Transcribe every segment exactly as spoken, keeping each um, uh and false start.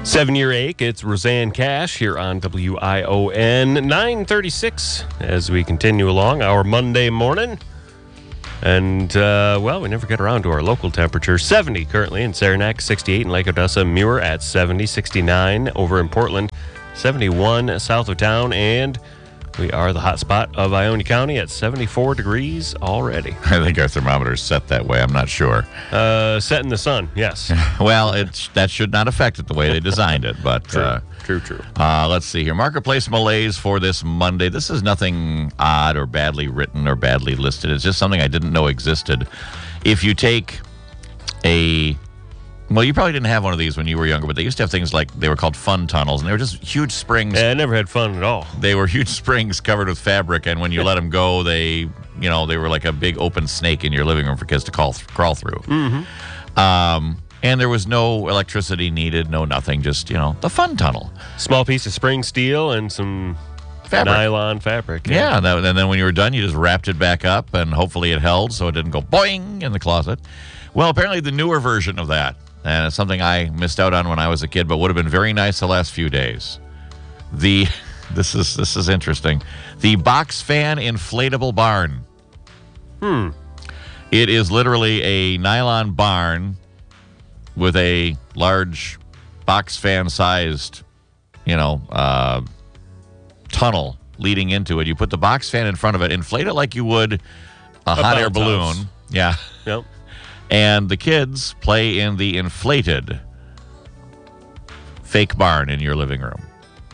Seven-year ache, it's Roseanne Cash here on W I O N nine thirty-six as we continue along our Monday morning. And, uh, well, we never get around to our local temperature. seventy currently in Saranac, sixty-eight in Lake Odessa, Muir at seventy, sixty-nine over in Portland, seventy-one south of town, and we are the hot spot of Ionia County at seventy-four degrees already. I think our thermometer's set that way. I'm not sure. Uh, set in the sun, yes. Well, it's, that should not affect it the way they designed it. But True, uh, true, true. Uh, let's see here. Marketplace malaise for this Monday. This is nothing odd or badly written or badly listed. It's just something I didn't know existed. If you take a... Well, you probably didn't have one of these when you were younger, but they used to have things like, they were called fun tunnels, and they were just huge springs. Yeah, I never had fun at all. They were huge springs covered with fabric, and when you let them go, they, you know, they were like a big open snake in your living room for kids to crawl, crawl through. Mm-hmm. Um, and there was no electricity needed, no nothing, just, you know, the fun tunnel. Small piece of spring steel and some Fabric. nylon fabric. Yeah, yeah and, that, and then when you were done, you just wrapped it back up, and hopefully it held so it didn't go boing in the closet. Well, apparently the newer version of that, and it's something I missed out on when I was a kid, but would have been very nice the last few days. The this is this is interesting. The box fan inflatable barn. Hmm. It is literally a nylon barn with a large box fan sized, you know, uh, tunnel leading into it. You put the box fan in front of it, inflate it like you would a hot air balloon. House. Yeah. Yep. And the kids play in the inflated fake barn in your living room.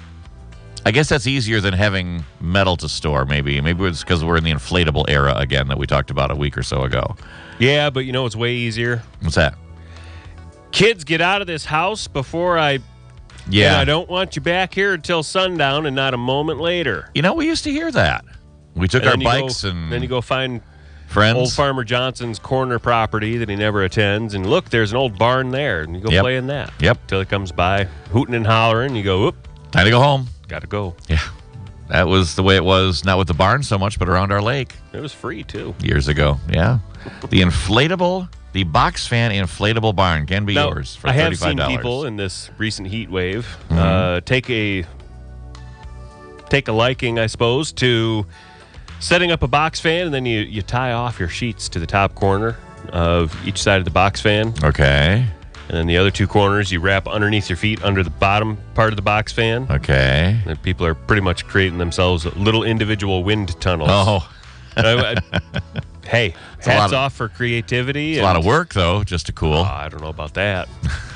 I guess that's easier than having metal to store, maybe. Maybe it's because we're in the inflatable era again that we talked about a week or so ago. Yeah, but you know what's way easier? What's that? Kids, get out of this house before I... Yeah. And I don't want you back here until sundown and not a moment later. You know, we used to hear that. We took And our then you bikes go, and... Then you go find... Friends. Old Farmer Johnson's corner property that he never attends. And look, there's an old barn there. And you go Yep. play in that. Yep. Till he comes by, hooting and hollering. You go, whoop, Time to go home. got to go. Yeah. That was the way it was, not with the barn so much, but around our lake It was free, too. years ago. Yeah. The inflatable, the box fan inflatable barn can be Now, yours for I have thirty-five dollars. seen people in this recent heat wave Mm-hmm. uh, take a take a liking, I suppose, to setting up a box fan, and then you, you tie off your sheets to the top corner of each side of the box fan. Okay. And then the other two corners you wrap underneath your feet under the bottom part of the box fan. Okay. And people are pretty much creating themselves little individual wind tunnels. Oh, I- I- hey, a lot hats of- off for creativity. it's a lot of work, though, just to cool. Oh, I don't know about that.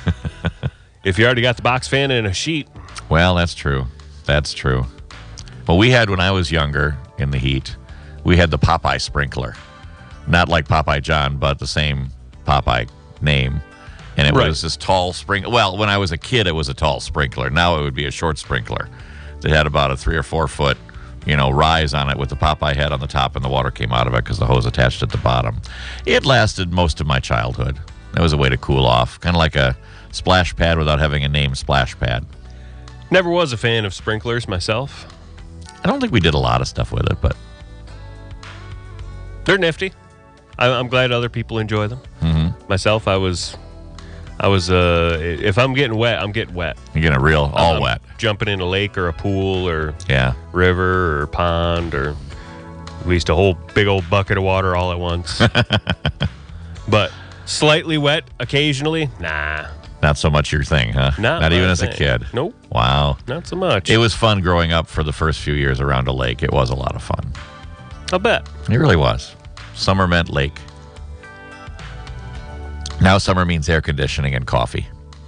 If you already got the box fan and a sheet, Well, that's true. That's true. Well, we had, when I was younger in the heat, we had the Popeye sprinkler. Not like Popeye John, but the same Popeye name. And it Right. was this tall sprinkler. Well, when I was a kid, it was a tall sprinkler. Now it would be a short sprinkler that had about a three or four foot, you know, rise on it with the Popeye head on the top, and the water came out of it because the hose attached at the bottom. It lasted most of my childhood. It was a way to cool off, kind of like a splash pad without having a name, splash pad. never was a fan of sprinklers myself. I don't think we did a lot of stuff with it, but They're nifty. I, I'm glad other people enjoy them. mm-hmm. Myself, I was, I was. Uh, if I'm getting wet, I'm getting wet. You're getting real all I'm wet. Jumping in a lake or a pool or Yeah. river or pond, or we used a whole big old bucket of water all at once. But slightly wet occasionally, nah. Not so much your thing, huh? Not, Not my even as a thing. kid. Nope, Wow. not so much. It was fun growing up for the first few years around a lake. It was a lot of fun. I'll bet. It really was. Summer meant lake. Now summer means air conditioning and coffee.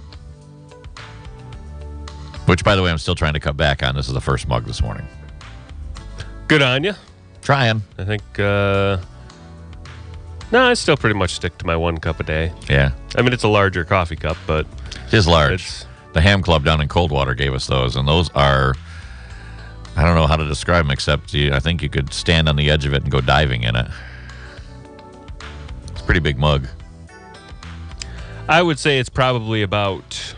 Which, by the way, I'm still trying to cut back on. This is the first mug this morning. Good on you. Trying. I think. Uh, no, I still pretty much stick to my one cup a day. Yeah. I mean, it's a larger coffee cup, but It is large. it's The Ham Club down in Coldwater gave us those, and those are, I don't know how to describe them, except you, I think you could stand on the edge of it and go diving in it. It's a pretty big mug. I would say it's probably about.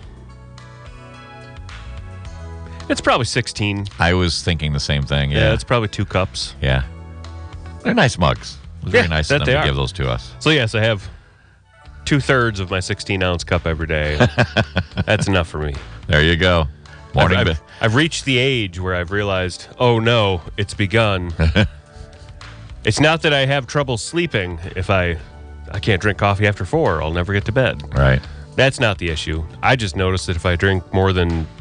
It's probably sixteen. I was thinking the same thing. Yeah, Yeah. it's probably two cups. Yeah. They're nice mugs. It was very Yeah, nice that of them they to are. give those to us. So yes, I have two thirds of my sixteen ounce cup every day. That's enough for me. There you go. Morning. I've, bi- I've, I've reached the age where I've realized, oh no, it's begun. It's not that I have trouble sleeping. If I, I can't drink coffee after four, I'll never get to bed. Right. That's not the issue. I just noticed that if I drink more than